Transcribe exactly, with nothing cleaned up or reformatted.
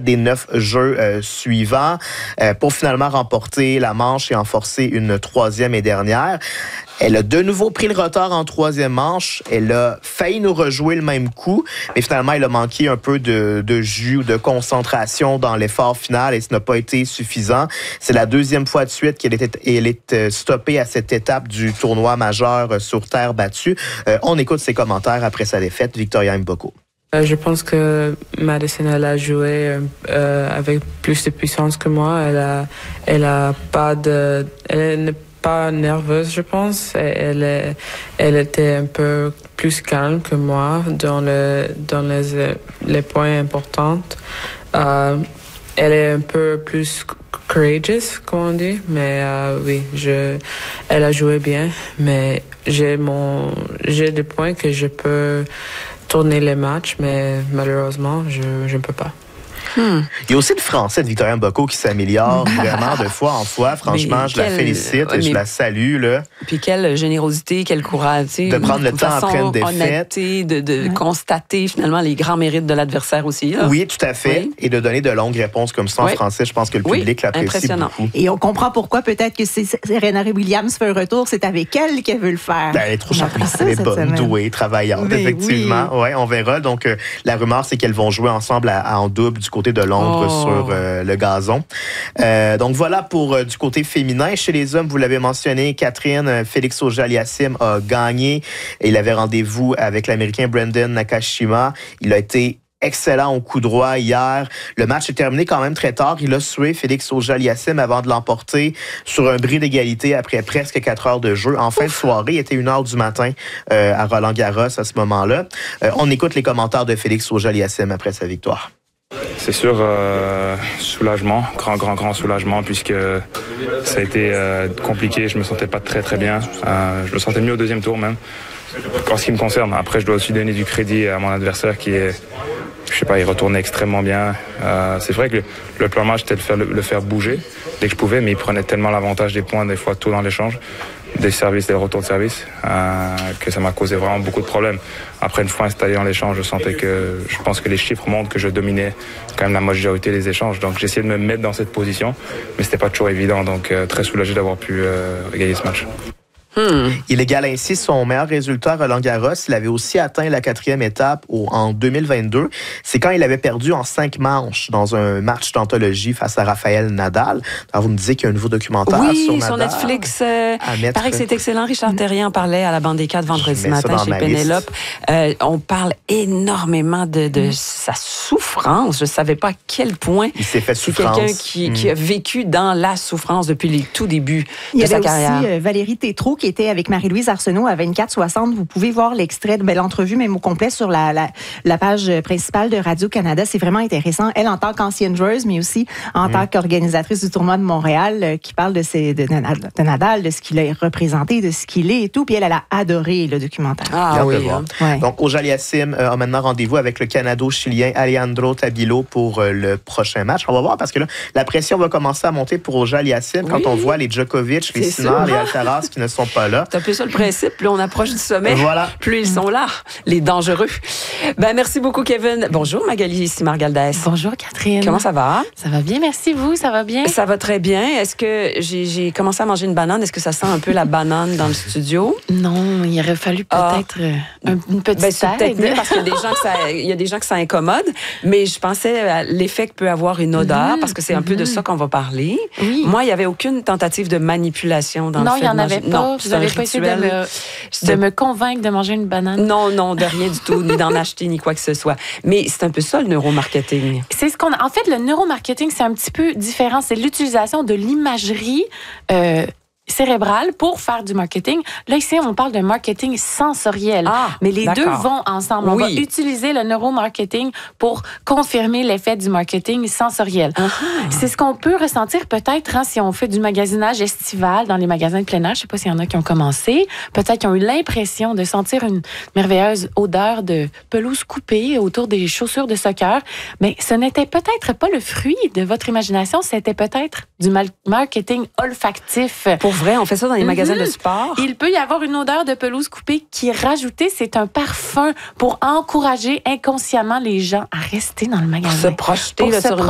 sept des neuf jeux euh, suivants euh, pour finalement remporter la manche et en forcer une troisième et dernière. Elle a de nouveau pris le retard en troisième manche. Elle a failli nous rejouer le même coup, mais finalement, elle a manqué un peu de, de jus ou de concentration dans l'effort final et ce n'a pas été suffisant. C'est la deuxième fois de suite qu'elle est, elle est stoppée à cette étape du tournoi majeur sur terre battue. Euh, on écoute ses commentaires après sa défaite. Victoria Mboko. Euh, je pense que Madison, elle a joué euh, avec plus de puissance que moi. Elle a, elle a pas de, elle n'est pas nerveuse, je pense. Elle, elle, elle était un peu plus calme que moi dans le, dans les, les points importants. Euh, elle est un peu plus courageous, comme on dit, mais euh, oui, je, elle a joué bien, mais j'ai mon, j'ai des points que je peux tourner les matchs, mais malheureusement, je, je ne peux pas. Hmm. Il y a aussi le français de Victoria Mboko qui s'améliore vraiment de fois en fois. Franchement, mais je quel... la félicite et mais... je la salue. Là. Puis quelle générosité, quel courage. De prendre le temps après une défaite. De, de ouais. constater finalement les grands mérites de l'adversaire aussi. Là. Oui, tout à fait. Oui. Et de donner de longues réponses comme ça en oui. français. Je pense que le public oui. l'apprécie beaucoup. Et on comprend pourquoi peut-être que c'est Serena Williams fait un retour. C'est avec elle qu'elle veut le faire. Ben, elle est trop charmante. Elle est bonne, douée, travaillante, mais effectivement. Oui. Ouais, on verra. Donc, euh, la rumeur, c'est qu'elles vont jouer ensemble à, à, en double du côté de Londres. Oh. Sur euh, le gazon. Euh, donc voilà pour euh, du côté féminin. Chez les hommes, vous l'avez mentionné, Catherine, euh, Félix Auger-Aliassime a gagné. Il avait rendez-vous avec l'Américain Brandon Nakashima. Il a été excellent au coup droit hier. Le match est terminé quand même très tard. Il a sué Félix Auger-Aliassime avant de l'emporter sur un bris d'égalité après presque quatre heures de jeu. En fin Ouf. de soirée, il était une heure du matin euh, à Roland-Garros à ce moment-là. Euh, on écoute les commentaires de Félix Auger-Aliassime après sa victoire. C'est sûr, euh, soulagement, grand, grand, grand soulagement, puisque ça a été euh, compliqué, je me sentais pas très, très bien. Euh, je me sentais mieux au deuxième tour même, en ce qui me concerne. Après, je dois aussi donner du crédit à mon adversaire qui est, je sais pas, il retournait extrêmement bien. Euh, c'est vrai que le, le plan match, c'était de faire, le, le faire bouger dès que je pouvais, mais il prenait tellement l'avantage des points, des fois, tôt dans l'échange, des services, des retours de service, euh, que ça m'a causé vraiment beaucoup de problèmes. Après, une fois installé dans l'échange, je sentais que, je pense que les chiffres montrent que je dominais quand même la majorité des échanges. Donc, j'ai essayé de me mettre dans cette position, mais c'était pas toujours évident. Donc, euh, très soulagé d'avoir pu euh, gagner ce match. Hmm. Il égale ainsi son meilleur résultat à Roland-Garros. Il avait aussi atteint la quatrième étape au, en deux mille vingt-deux. C'est quand il avait perdu en cinq manches dans un match d'anthologie face à Rafael Nadal. Alors, vous me disiez qu'il y a un nouveau documentaire oui, sur Nadal. Sur Netflix. Euh, il paraît que c'est excellent. Richard Terrien en parlait à la Bande des quatre vendredi matin chez Pénélope. Euh, on parle énormément de, de mm. sa souffrance. Je ne savais pas à quel point il s'est fait c'est souffrance. quelqu'un qui, mm. qui a vécu dans la souffrance depuis les tout débuts il de sa carrière. Il y avait aussi euh, Valérie Tétrault qui était avec Marie-Louise Arsenault à vingt-quatre soixante. Vous pouvez voir l'extrait de ben, l'entrevue, même au complet, sur la, la, la page principale de Radio-Canada. C'est vraiment intéressant. Elle, en tant qu'ancienne joueuse, mais aussi en mmh. tant qu'organisatrice du tournoi de Montréal, euh, qui parle de, ses, de, de Nadal, de ce qu'il a représenté, de ce qu'il est et tout. Puis elle, elle a adoré le documentaire. Ah oui. Hein. Ouais. Donc, Auger-Aliassime euh, a maintenant rendez-vous avec le Canado-Chilien Alejandro Tabilo pour euh, le prochain match. On va voir parce que là, la pression va commencer à monter pour Auger-Aliassime oui. quand on voit les Djokovic, les Sinner, les Alcaraz qui ne sont pas là. C'est un peu ça le principe. Plus on approche du sommet, voilà. plus ils sont là, les dangereux. Ben, merci beaucoup, Kevin. Bonjour, Magali Simard-Galdès. Bonjour, Catherine. Comment ça va? Ça va bien, merci. Vous, ça va bien? Ça va très bien. Est-ce que j'ai, j'ai commencé à manger une banane? Est-ce que ça sent un peu la banane dans le studio? Non, il aurait fallu peut-être ah. un, une petite ben, c'est peut-être mieux parce qu'il y a des gens que ça, il y a des gens que ça incommode, mais je pensais à l'effet que peut avoir une odeur, mmh, parce que c'est un mmh. peu de ça qu'on va parler. Oui. Moi, il n'y avait aucune tentative de manipulation dans non, le fait il n'y en de avait manger. pas. Non, vous n'avez pas essayé de me, de me convaincre de manger une banane? Non, non, de rien du tout, ni d'en acheter, ni quoi que ce soit. Mais c'est un peu ça, le neuromarketing. C'est ce qu'on a. En fait, le neuromarketing, c'est un petit peu différent. C'est l'utilisation de l'imagerie euh, cérébrale pour faire du marketing. Là, ici, on parle de marketing sensoriel. Ah, mais les d'accord. deux vont ensemble. On oui. va utiliser le neuromarketing pour confirmer l'effet du marketing sensoriel. Ah. C'est ce qu'on peut ressentir peut-être hein, si on fait du magasinage estival dans les magasins de plein air. Je ne sais pas s'il y en a qui ont commencé. Peut-être qu'ils ont eu l'impression de sentir une merveilleuse odeur de pelouse coupée autour des chaussures de soccer. Mais ce n'était peut-être pas le fruit de votre imagination. C'était peut-être du marketing olfactif. Pour vrai, on fait ça dans les magasins mm-hmm. de sport. Il peut y avoir une odeur de pelouse coupée qui est rajoutée. C'est un parfum pour encourager inconsciemment les gens à rester dans le magasin. Pour se projeter pour là, se sur